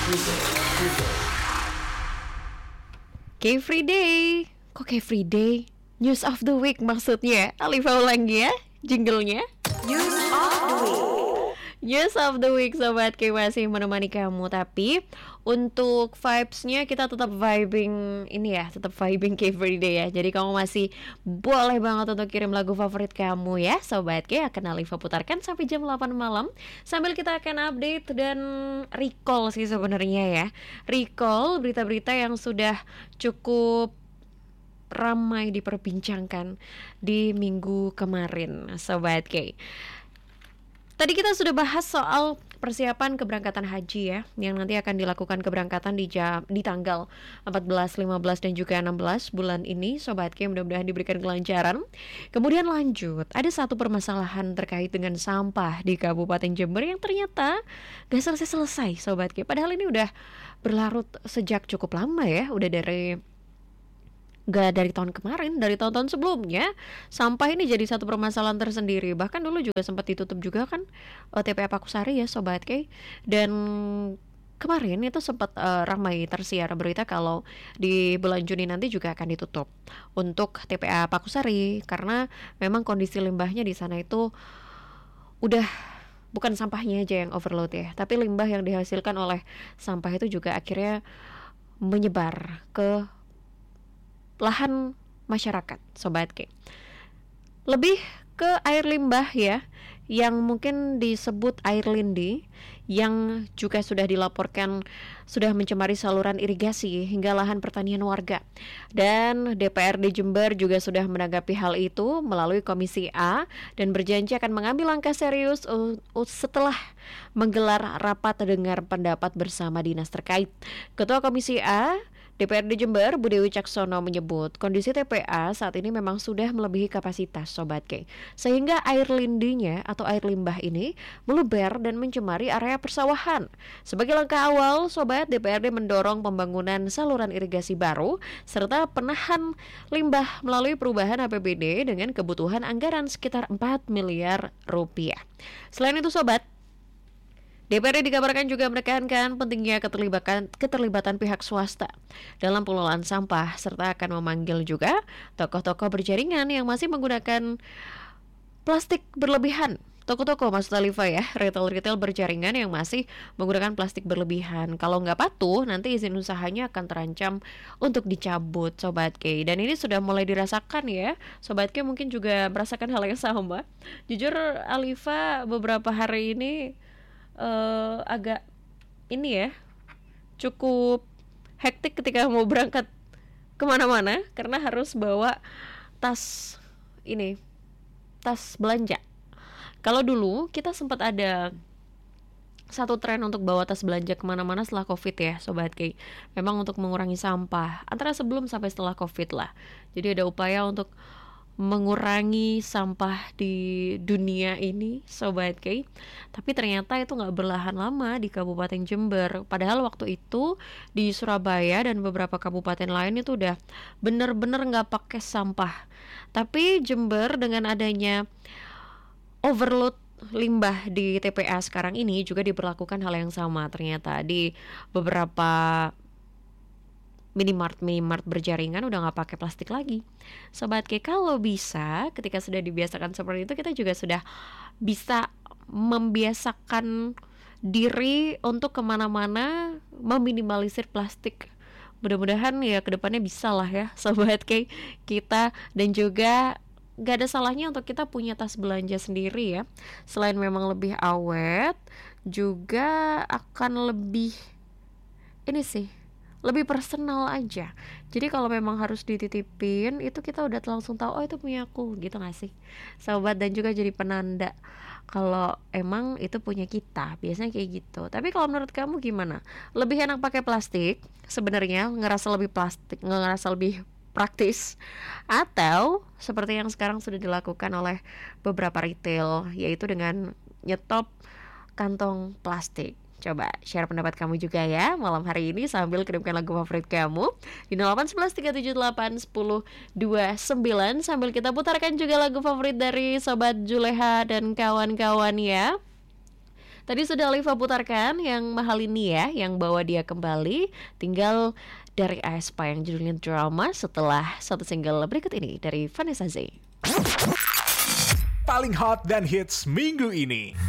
Kayak free day. Kok kayak free day? News of the week maksudnya. Alifa ulangi ya jinglenya. News of the week. News of the week Sobat K masih menemani kamu. Tapi untuk vibes-nya kita tetap vibing ini ya, tetap vibing K Free Day ya. Jadi kamu masih boleh banget untuk kirim lagu favorit kamu ya Sobat K. Akan Alifa putarkan sampai jam 8 malam. Sambil kita akan update dan recall sih sebenarnya ya. Recall berita-berita yang sudah cukup ramai diperbincangkan di minggu kemarin Sobat K. Tadi kita sudah bahas soal persiapan keberangkatan haji ya, yang nanti akan dilakukan keberangkatan di tanggal 14, 15 dan juga 16 bulan ini Sobat K, mudah-mudahan diberikan kelancaran. Kemudian lanjut, ada satu permasalahan terkait dengan sampah di Kabupaten Jember yang ternyata gak selesai-selesai Sobat K. Padahal ini udah berlarut sejak cukup lama ya, udah gak dari tahun kemarin, dari tahun-tahun sebelumnya sampah ini jadi satu permasalahan tersendiri. Bahkan dulu juga sempat ditutup juga kan TPA Pakusari ya Sobat K. Dan kemarin itu sempat ramai tersiar berita kalau di bulan Juni nanti juga akan ditutup untuk TPA Pakusari, karena memang kondisi limbahnya di sana itu udah bukan sampahnya aja yang overload ya, tapi limbah yang dihasilkan oleh sampah itu juga akhirnya menyebar ke lahan masyarakat Sobat K. Lebih ke air limbah ya, yang mungkin disebut air lindi, yang juga sudah dilaporkan sudah mencemari saluran irigasi hingga lahan pertanian warga. Dan DPRD Jember juga sudah menanggapi hal itu melalui Komisi A dan berjanji akan mengambil langkah serius setelah menggelar rapat dengar pendapat bersama dinas terkait. Ketua Komisi A DPRD Jember, Budi Wicaksono menyebut kondisi TPA saat ini memang sudah melebihi kapasitas Sobat K, sehingga air lindinya atau air limbah ini meluber dan mencemari area persawahan. Sebagai langkah awal, Sobat, DPRD mendorong pembangunan saluran irigasi baru serta penahan limbah melalui perubahan APBD dengan kebutuhan anggaran sekitar 4 miliar rupiah. Selain itu Sobat, DPRD dikabarkan juga menekankan pentingnya keterlibatan pihak swasta dalam pengelolaan sampah, serta akan memanggil juga tokoh-tokoh berjaringan yang masih menggunakan plastik berlebihan. Toko-toko maksud Alifa ya, retail berjaringan yang masih menggunakan plastik berlebihan. Kalau nggak patuh, nanti izin usahanya akan terancam untuk dicabut Sobat K. Dan ini sudah mulai dirasakan ya, Sobat K mungkin juga merasakan hal yang sama. Jujur Alifa beberapa hari ini agak ini ya, cukup hektik ketika mau berangkat kemana-mana karena harus bawa tas belanja. Kalau dulu kita sempat ada satu tren untuk bawa tas belanja kemana-mana setelah COVID ya Sobat K, memang untuk mengurangi sampah antara sebelum sampai setelah COVID lah. Jadi ada upaya untuk mengurangi sampah di dunia ini Sobat K. Tapi ternyata itu gak berlahan lama di Kabupaten Jember. Padahal waktu itu di Surabaya dan beberapa kabupaten lain itu udah bener-bener gak pakai sampah. Tapi Jember dengan adanya overload limbah di TPA sekarang ini juga diberlakukan hal yang sama ternyata. Di beberapa minimart berjaringan udah nggak pakai plastik lagi Sobat K. Kalau bisa ketika sudah dibiasakan seperti itu, kita juga sudah bisa membiasakan diri untuk kemana-mana meminimalisir plastik. Mudah-mudahan ya kedepannya bisa lah ya Sobat K kita, dan juga gak ada salahnya untuk kita punya tas belanja sendiri ya. Selain memang lebih awet, juga akan lebih lebih personal aja. Jadi kalau memang harus dititipin, itu kita udah langsung tahu, oh itu punya aku, gitu gak sih Sobat? Dan juga jadi penanda kalau emang itu punya kita, biasanya kayak gitu. Tapi kalau menurut kamu gimana? Lebih enak pakai plastik sebenarnya, ngerasa lebih praktis, atau seperti yang sekarang sudah dilakukan oleh beberapa retail, yaitu dengan nyetop kantong plastik? Coba share pendapat kamu juga ya malam hari ini sambil kirimkan lagu favorit kamu di 081137811029 sambil kita putarkan juga lagu favorit dari Sobat Juleha dan kawan-kawan ya. Tadi sudah Liva putarkan yang mahal ini ya, yang bawa dia kembali. Tinggal dari aespa yang judulnya Drama setelah satu single berikut ini dari Vanessa Zay. Paling hot dan hits minggu ini.